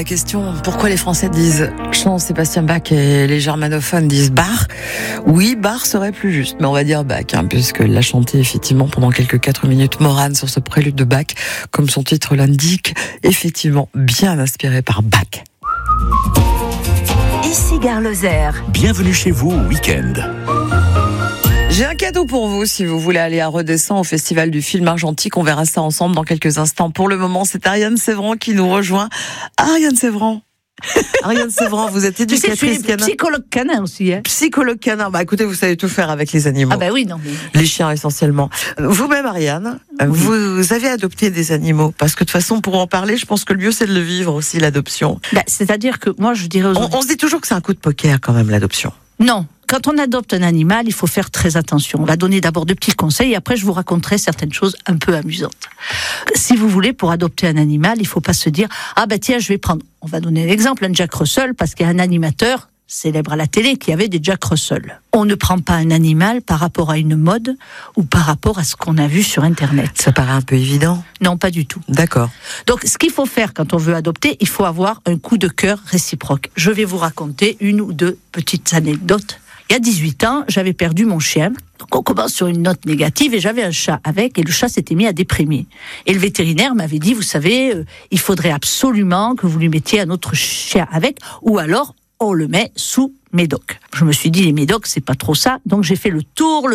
question, pourquoi les Français disent Jean Sébastien Bach et les germanophones disent Bach? Oui, Bach serait plus juste, mais on va dire Bach, puisque l'a chanté effectivement pendant quelques 4 minutes Morane sur ce prélude de Bach, comme son titre l'indique, effectivement bien inspiré par Bach. Ici Gare Lozère. Bienvenue chez vous au week-end. J'ai un cadeau pour vous si vous voulez aller à Redescends au Festival du film argentique. On verra ça ensemble dans quelques instants. Pour le moment, c'est Ariane Sévran qui nous rejoint. Ariane Sévran. Ariane Sévran, vous êtes éducatrice canin. Psychologue canin aussi. Psychologue canin. Bah écoutez, vous savez tout faire avec les animaux. Ah bah oui, non. Mais... Les chiens essentiellement. Vous-même, Ariane, oui. Vous avez adopté des animaux. Parce que de toute façon, pour en parler, je pense que le mieux c'est de le vivre aussi, l'adoption. Bah, c'est-à-dire que moi, je dirais aux on se dit toujours que c'est un coup de poker quand même, l'adoption. Non. Quand on adopte un animal, il faut faire très attention. On va donner d'abord de petits conseils et après je vous raconterai certaines choses un peu amusantes. Si vous voulez, pour adopter un animal, il faut pas se dire « Ah bah tiens, je vais prendre... » On va donner un exemple, un Jack Russell, parce qu'il y a un animateur célèbre à la télé qui avait des Jack Russell. On ne prend pas un animal par rapport à une mode ou par rapport à ce qu'on a vu sur Internet. Ça paraît un peu évident. Non, pas du tout. D'accord. Donc, ce qu'il faut faire quand on veut adopter, il faut avoir un coup de cœur réciproque. Je vais vous raconter une ou deux petites anecdotes. Il y a 18 ans, j'avais perdu mon chien. Donc on commence sur une note négative et j'avais un chat avec et le chat s'était mis à déprimer. Et le vétérinaire m'avait dit, vous savez, il faudrait absolument que vous lui mettiez un autre chien avec ou alors on le met sous médoc. Je me suis dit, les médocs, c'est pas trop ça. Donc j'ai fait le tour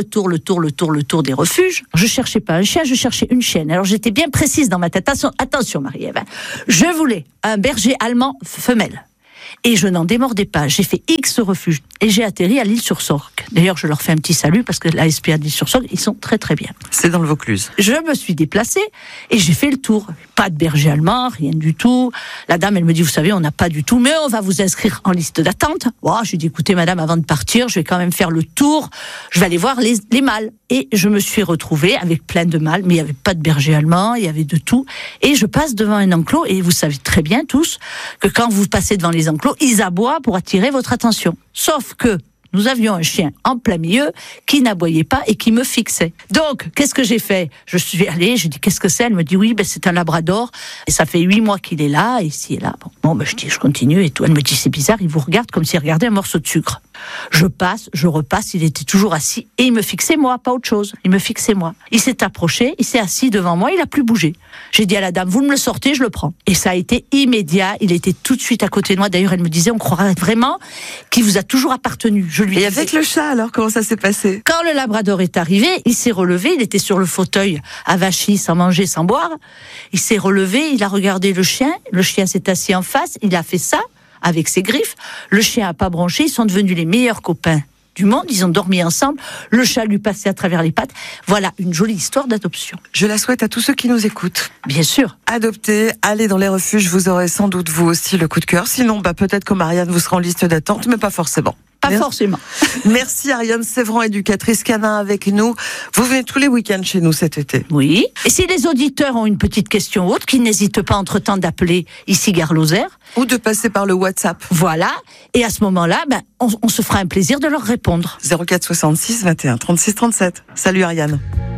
des refuges. Je cherchais pas un chien, je cherchais une chienne. Alors j'étais bien précise dans ma tête. Attention Marie-Ève, je voulais un berger allemand femelle. Et je n'en démordais pas. J'ai fait X refuges et j'ai atterri à l'Île-sur-Sorgue. D'ailleurs, je leur fais un petit salut parce que la SPA de l'Île-sur-Sorgue, ils sont très très bien. C'est dans le Vaucluse. Je me suis déplacée et j'ai fait le tour. Pas de berger allemand, rien du tout. La dame, elle me dit, vous savez, on n'a pas du tout, mais on va vous inscrire en liste d'attente. Oh, j'ai dit, écoutez, madame, avant de partir, je vais quand même faire le tour. Je vais aller voir les mâles. Et je me suis retrouvée avec plein de mâles, mais il n'y avait pas de berger allemand, il y avait de tout. Et je passe devant un enclos et vous savez très bien tous que quand vous passez devant les enclos, ils aboient pour attirer votre attention. Sauf que nous avions un chien en plein milieu qui n'aboyait pas et qui me fixait. Donc, qu'est-ce que j'ai fait? Je suis allée, je dis, qu'est-ce que c'est? Elle me dit, oui, c'est un labrador. Et ça fait 8 mois qu'il est là, et ici et là. Bon, je dis, je continue et tout. Elle me dit, c'est bizarre, il vous regarde comme s'il regardait un morceau de sucre. Je passe, je repasse, il était toujours assis et il me fixait moi, pas autre chose. Il me fixait moi. Il s'est approché, il s'est assis devant moi, il a plus bougé. J'ai dit à la dame, vous me le sortez, je le prends. Et ça a été immédiat, il était tout de suite à côté de moi. D'ailleurs, elle me disait, on croirait vraiment qu'il vous a toujours appartenu. Je lui Et avec le chat, alors, comment ça s'est passé? Quand le labrador est arrivé, il s'est relevé, il était sur le fauteuil, avachi, sans manger, sans boire. Il s'est relevé, il a regardé le chien s'est assis en face, il a fait ça, avec ses griffes. Le chien a pas bronché, ils sont devenus les meilleurs copains du monde, ils ont dormi ensemble, le chat lui passait à travers les pattes. Voilà, une jolie histoire d'adoption. Je la souhaite à tous ceux qui nous écoutent. Bien sûr. Adoptez, allez dans les refuges, vous aurez sans doute vous aussi le coup de cœur. Sinon, peut-être que Marianne vous sera en liste d'attente, mais pas forcément. Pas forcément. Merci Ariane Sévran, éducatrice canin avec nous. Vous venez tous les week-ends chez nous cet été. Oui. Et si les auditeurs ont une petête question ou autre, qu'ils n'hésitent pas entre-temps d'appeler ici Gare Lozère. Ou de passer par le WhatsApp. Voilà. Et à ce moment-là, on se fera un plaisir de leur répondre. 04 66 21 36 37. Salut Ariane.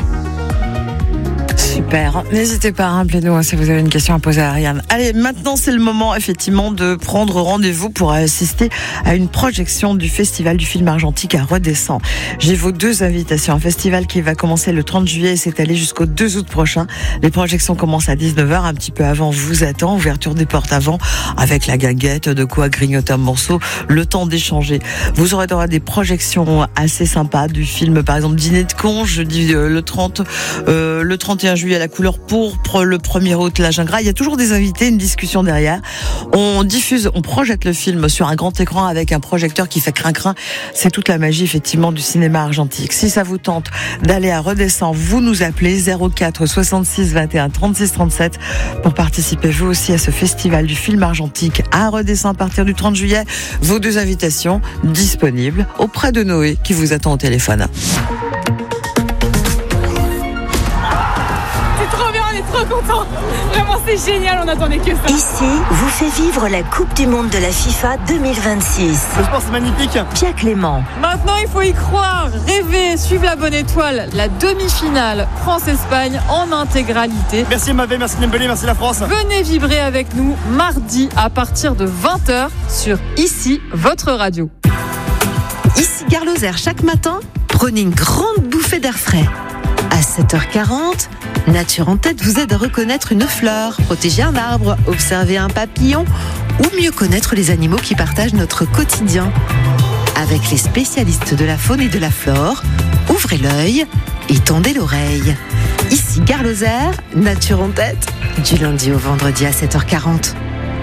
Super. N'hésitez pas, rappelez-nous si vous avez une question à poser à Ariane. Allez, maintenant c'est le moment effectivement de prendre rendez-vous pour assister à une projection du Festival du film argentique à Redescends. J'ai vos 2 invitations. Un festival qui va commencer le 30 juillet et s'étaler jusqu'au 2 août prochain. Les projections commencent à 19h, un petit peu avant vous attend, ouverture des portes avant, avec la guinguette, de quoi grignoter un morceau, le temps d'échanger. Vous aurez des projections assez sympas du film, par exemple Dîner de con, jeudi le 31 juillet à la couleur pourpre, le 1er août la Gingras. Il y a toujours des invités, une discussion derrière. On projette le film sur un grand écran avec un projecteur qui fait crin-crin. C'est toute la magie effectivement du cinéma argentique. Si ça vous tente d'aller à Redescends, vous nous appelez 04 66 21 36 37 pour participer vous aussi à ce festival du film argentique à Redescends à partir du 30 juillet. Vos 2 invitations disponibles auprès de Noé qui vous attend au téléphone. trop contents. Vraiment, c'est génial, on attendait que ça. Ici vous fait vivre la Coupe du Monde de la FIFA 2026. Le sport, c'est magnifique. Pia Clément. Maintenant, il faut y croire, rêver, suivre la bonne étoile. La demi-finale France-Espagne en intégralité. Merci Mavé, merci Dembélé, merci la France. Venez vibrer avec nous mardi à partir de 20h sur Ici, votre radio. Ici Gare Lozère, chaque matin, prenez une grande bouffée d'air frais. À 7h40, Nature en tête vous aide à reconnaître une fleur, protéger un arbre, observer un papillon ou mieux connaître les animaux qui partagent notre quotidien. Avec les spécialistes de la faune et de la flore, ouvrez l'œil et tendez l'oreille. Ici Gare Lozère, Nature en tête, du lundi au vendredi à 7h40.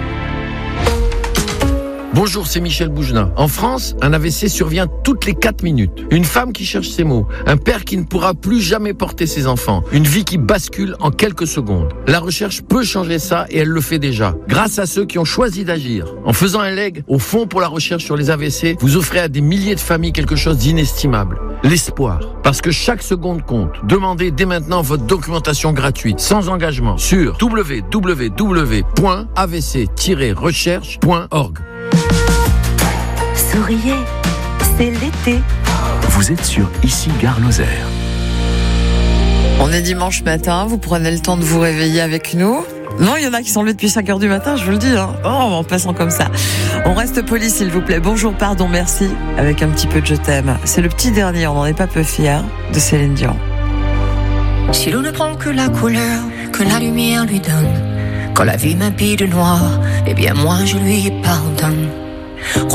Bonjour, c'est Michel Boujna. En France, un AVC survient toutes les 4 minutes. Une femme qui cherche ses mots, un père qui ne pourra plus jamais porter ses enfants, une vie qui bascule en quelques secondes. La recherche peut changer ça et elle le fait déjà, grâce à ceux qui ont choisi d'agir. En faisant un leg au Fonds pour la recherche sur les AVC, vous offrez à des milliers de familles quelque chose d'inestimable. L'espoir. Parce que chaque seconde compte. Demandez dès maintenant votre documentation gratuite, sans engagement, sur www.avc-recherche.org. Souriez, c'est l'été. Vous êtes sur Ici Gare Lozère. On est dimanche matin, vous prenez le temps de vous réveiller avec nous. Non, il y en a qui sont levés depuis 5h du matin, je vous le dis. En passant comme ça. On reste poli, s'il vous plaît. Bonjour, pardon, merci. Avec un petit peu de je t'aime. C'est le petit dernier, on n'en est pas peu fiers, de Céline Dion. Si l'on ne prend que la couleur que la lumière lui donne, quand la vie m'habille de noir, eh bien moi je lui pardonne.